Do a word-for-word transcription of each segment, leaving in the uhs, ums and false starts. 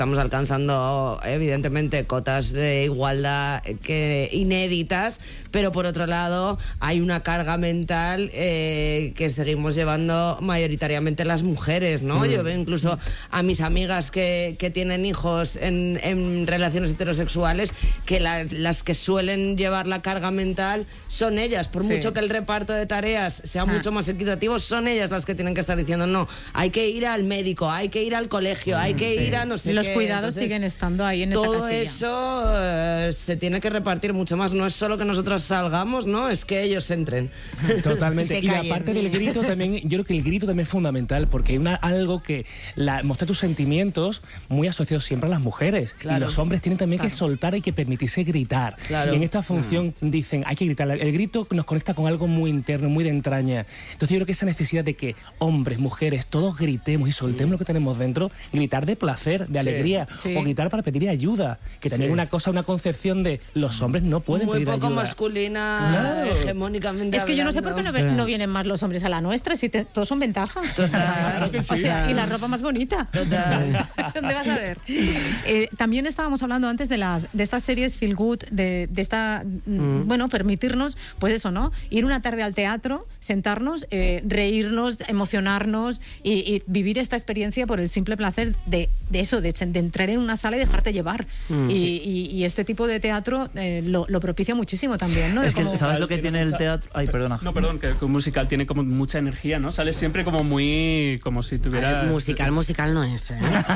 estamos alcanzando evidentemente cotas de igualdad que inéditas, pero por otro lado hay una carga mental eh, que seguimos llevando mayoritariamente las mujeres, ¿no? Mm. Yo veo incluso a mis amigas que, que tienen hijos en, en relaciones heterosexuales, que la, las que suelen llevar la carga mental son ellas, por sí. mucho que el reparto de tareas sea ah. mucho más equitativo, son ellas las que tienen que estar diciendo no, hay que ir al médico, hay que ir al colegio, hay que sí. ir a no sé Los qué. cuidados Entonces, siguen estando ahí en esa todo casilla. eso eh, se tiene que repartir mucho más. No es solo que nosotros salgamos, ¿no? Es que ellos entren. Totalmente. Y, y la parte del grito también, yo creo que el grito también es fundamental, porque hay una, algo que la, mostrar tus sentimientos muy asociados siempre a las mujeres. Claro. Y los hombres tienen también claro. que soltar y que permitirse gritar. Claro. Y en esta función mm. dicen, hay que gritar. El grito nos conecta con algo muy interno, muy de entraña. Entonces yo creo que esa necesidad de que hombres, mujeres, todos gritemos y soltemos mm. lo que tenemos dentro, gritar de placer, de alegría, sí. Sí. o gritar para pedir ayuda, que también es sí. una cosa, una concepción de los hombres no pueden muy pedir ayuda. Muy poco masculina, claro. hegemónicamente Es que yo no sé hablando. por qué no, no vienen más los hombres a la nuestra, si te, todos son ventaja. Total. Claro que sí. O sea, y la ropa más bonita. Total. ¿Dónde vas a ver? Eh, también estábamos hablando antes de las de estas series feel good, de, de esta, mm. bueno, permitirnos, pues eso, ¿no? Ir una tarde al teatro, sentarnos, eh, reírnos, emocionarnos y, y vivir esta experiencia por el simple placer de, de eso, de, de entrar en una sala y dejarte llevar. Mm, y, sí. y, y este tipo de teatro eh, lo, lo propicia muchísimo también, ¿no? Es que, como... ¿sabes lo que tiene el teatro? Ay, perdona. No, perdón, que un musical tiene como mucha energía, ¿no? Sale siempre como muy... como si tuviera... Ver, musical, musical no es, ¿eh?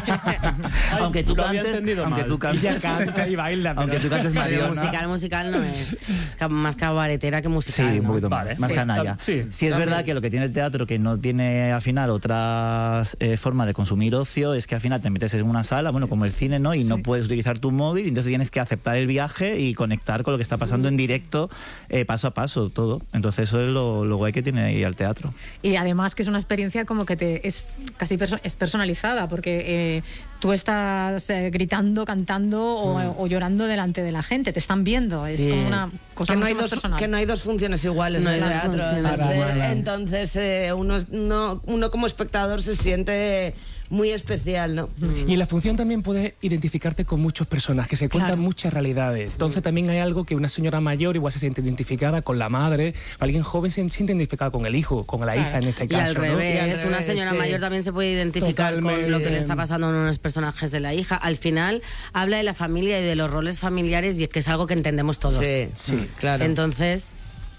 Ay, aunque tú cantes... Aunque tú cantes... Ella canta y baila. Pero... Aunque tú cantes Mariona... Musical, musical no es. Es más cabaretera que musical, Sí, ¿no? un poquito más. Vale, más sí. canalla. Sí, sí es también. Verdad que lo que tiene el teatro, que no tiene al final otras eh, formas de consumir ocio, es que al final te metes en una sala, bueno, como el cine, ¿no? Y sí. no puedes utilizar tu móvil, entonces tienes que aceptar el viaje y conectar con lo que está pasando en directo, eh, paso a paso, todo. Entonces eso es lo, lo guay que tiene ahí al teatro. Y además que es una experiencia como que te es casi perso- es personalizada, porque eh, tú estás eh, gritando, cantando o, mm. o llorando delante de la gente, te están viendo, es sí. como una cosa que mucho no hay más dos, personal. Que no hay dos funciones iguales no en el teatro. Entonces, entonces eh, uno, no, uno como espectador se siente muy especial, ¿no? Y en la función también puedes identificarte con muchos personajes, que se cuentan claro. muchas realidades. Entonces también hay algo que una señora mayor igual se siente identificada con la madre, alguien joven se siente identificada con el hijo, con la claro. hija en este caso. Y al revés, ¿no? y al revés una señora sí. mayor también se puede identificar Totalmente. Con lo que le está pasando a unos personajes de la hija. Al final habla de la familia y de los roles familiares, y es que es algo que entendemos todos. Sí, sí, claro. Entonces...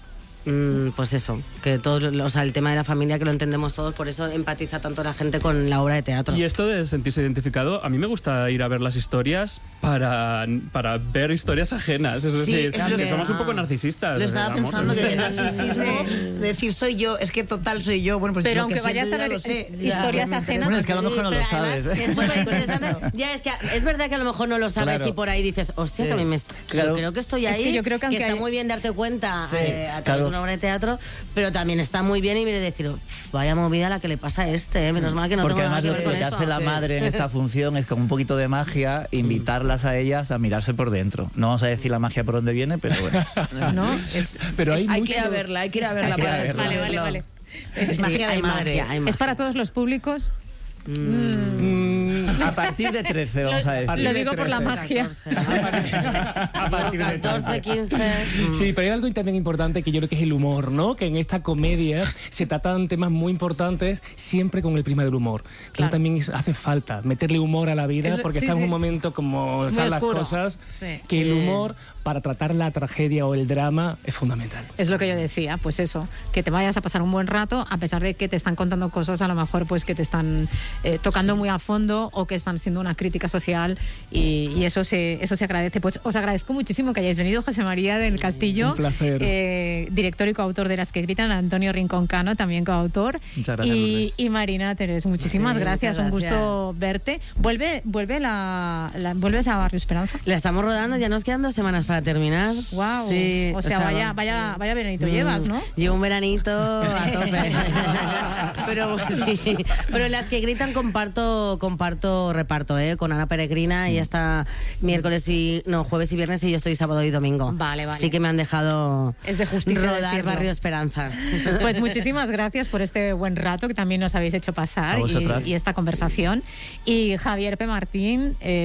pues eso, que todos, o sea, el tema de la familia que lo entendemos todos, por eso empatiza tanto la gente con la obra de teatro. Y esto de sentirse identificado, a mí me gusta ir a ver las historias para, para ver historias ajenas, es sí, decir, es que que, somos un ah, poco narcisistas. Lo estaba pensando que el narcisismo, decir soy yo, es que total soy yo, bueno, pues pero lo aunque que vayas a ver lo sé, historias ya, ajenas. Bueno, es que a lo mejor no lo sabes. Además, es súper interesante. Ya, es que es verdad que a lo mejor no lo sabes claro. y por ahí dices, hostia, sí. que a mí me claro. creo que estoy ahí, es que yo creo que, que está hay... muy bien darte cuenta sí, eh, a través claro. de una obra de teatro, pero también está muy bien y mire decir, vaya movida la que le pasa a este, ¿eh? Menos mal que no porque tengo nada además que ver lo con que eso. hace la madre en esta función es como un poquito de magia, invitarlas a ellas a mirarse por dentro. No vamos a decir la magia por dónde viene, pero bueno. No, es, pero hay, es, hay mucho... que ir a verla, hay que ir a verla para Vale, descubrirlo. vale, vale. Es sí, magia de madre. Magia, hay magia. ¿Es para todos los públicos? Mm. A partir de trece, vamos a decir. Lo digo por la magia. A partir de catorce, quince. Sí, pero hay algo también importante que yo creo que es el humor, ¿no? Que en esta comedia se tratan temas muy importantes siempre con el prisma del humor. Claro. Entonces también hace falta meterle humor a la vida es, porque sí, está en sí. un momento como están las cosas, sí. que el humor para tratar la tragedia o el drama es fundamental. Es lo que yo decía, pues eso, que te vayas a pasar un buen rato a pesar de que te están contando cosas a lo mejor pues que te están eh, tocando sí. muy a fondo o que están siendo una crítica social y, y eso se eso se agradece. Pues os agradezco muchísimo que hayáis venido, José María del Castillo. Un placer. Eh, director y coautor de Las que gritan, Antonio Rincón Cano, también coautor. Muchas gracias, y, y Marina Teres, muchísimas sí, gracias, un gusto verte. Vuelve, vuelve la, la ¿Vuelves a Barrio Esperanza? La estamos rodando, ya nos quedan dos semanas para terminar. Wow. Sí, o, sea, o sea, vaya, vaya, vaya veranito mm, llevas, ¿no? Llevo un veranito a tope. pero sí, pero Las que gritan comparto comparto mucho reparto, ¿eh? Con Ana Peregrina, y está miércoles y no jueves y viernes, y yo estoy sábado y domingo. Vale, vale. Así que me han dejado es de justicia rodar decirlo. Barrio Esperanza. Pues muchísimas gracias por este buen rato que también nos habéis hecho pasar y, y esta conversación. Y Javier P. Martín, eh,